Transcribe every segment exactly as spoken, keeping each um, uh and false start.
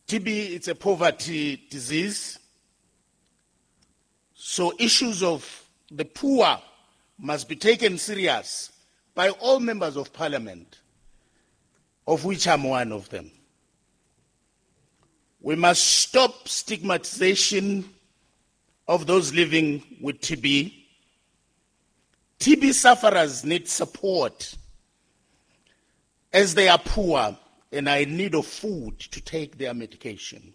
T B, it's a poverty disease. So issues of the poor must be taken serious by all members of parliament, of which I'm one of them. We must stop stigmatization of those living with T B. T B sufferers need support as they are poor and are in need of food to take their medication.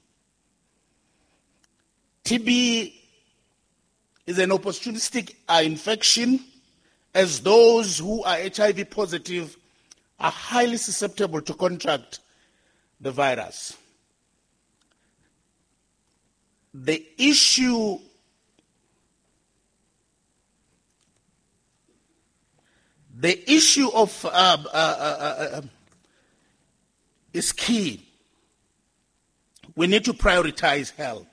T B is an opportunistic uh, infection, as those who are H I V positive are highly susceptible to contract the virus. The issue the issue of uh, uh, uh, uh, is key. We need to prioritize health.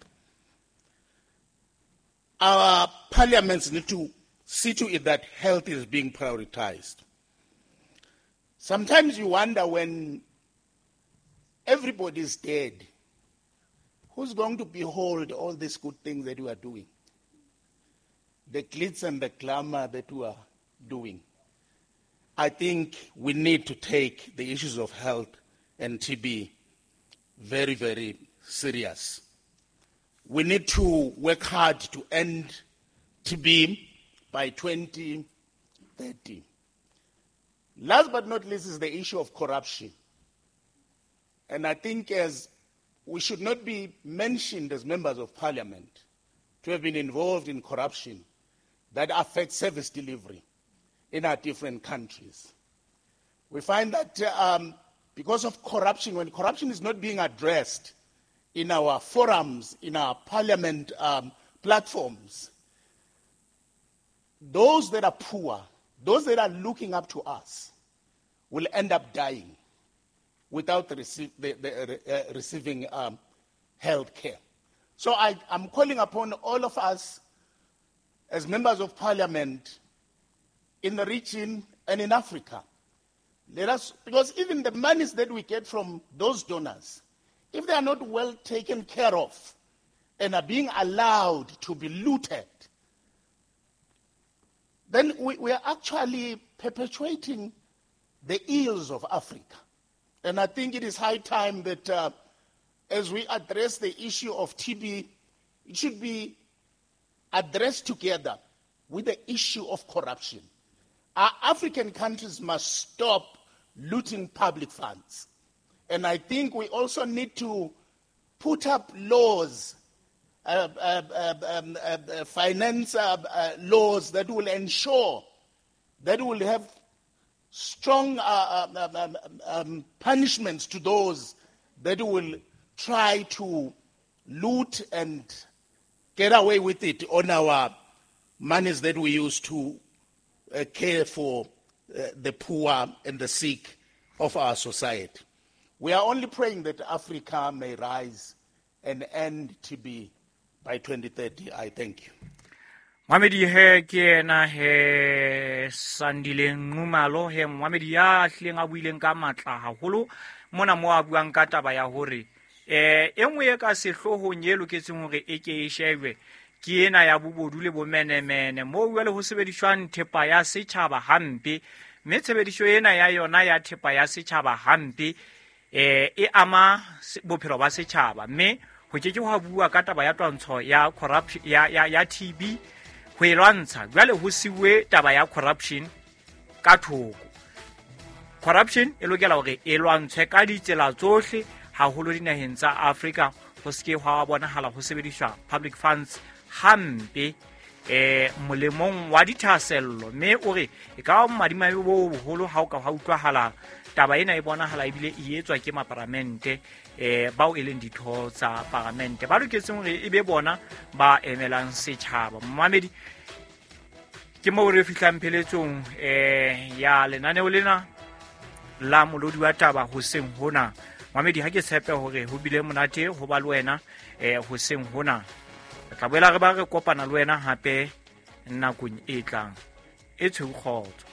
Our parliaments need to see to it that health is being prioritized. Sometimes you wonder, when everybody is dead, who's going to behold all these good things that we are doing? The glitz and the glamour that we are doing. I think we need to take the issues of health and T B very, very serious. We need to work hard to end T B by twenty thirty. Last but not least is the issue of corruption. And I think as we should not be mentioned as members of parliament to have been involved in corruption that affects service delivery in our different countries. We find that um, because of corruption, when corruption is not being addressed in our forums, in our parliament um, platforms, those that are poor, those that are looking up to us, will end up dying without the rece- the, the, uh, receiving um, health care. So I, I'm calling upon all of us as members of parliament in the region and in Africa. Let us, because even the monies that we get from those donors, if they are not well taken care of and are being allowed to be looted, then we, we are actually perpetuating the ills of Africa. And I think it is high time that uh, as we address the issue of T B, it should be addressed together with the issue of corruption. Our African countries must stop looting public funds. And I think we also need to put up laws, uh, uh, uh, um, uh, uh, finance uh, uh, laws that will ensure that we will have strong uh, um, um, um, punishments to those that will try to loot and get away with it on our monies that we use to uh, care for uh, the poor and the sick of our society. We are only praying that Africa may rise and end T B by twenty thirty. I thank you. Mwamedi he ke na he Sandile Ngumalo he mwamedi ya hleng a buileng ka matla haholo mona mo a buang ka taba ya hore eh enngwe e ka sehlohong ye loketseng hore e ke e shebe ke ena ya bobodu le bomenemene mo uele ho sebedishwang thepa ya setjhaba hampe mme tshebediso ena ya yona ya thepa ya setjhaba hampe eh e ama bophelo ba setjhaba mme ho ke ke ho bua ka taba ya twantsho ya corruption ya ya, ya T B ho elwantsha jwale ho siwe taba ya corruption ka thoko. Corruption e lokela hore e lwantshwe ka ditsela tsohle haholo dinaheng tsa Africa ho ske hwa bonahala ho sebediswa public funds hampe eh molemong wa dithasello mme o re e ka madimabe bo boholo ha o ka ha utlwahala taba ena e bonahala ebile e etswa ke maparamente eh bao e leng ditho tsa parliamente ba loketseng hore e be bona ba emelang setjhaba. Mmamedi ke mo re fihlang pheletsong eh ya lenaneo lena la molodi wa taba hoseng hona. Mmamedi ha ke tshepe hore ho bile monate ho ba le wena eh hoseng hona. Tla boela re ba re kopana le wena hape nakong e tlang. E tshweu kgotso.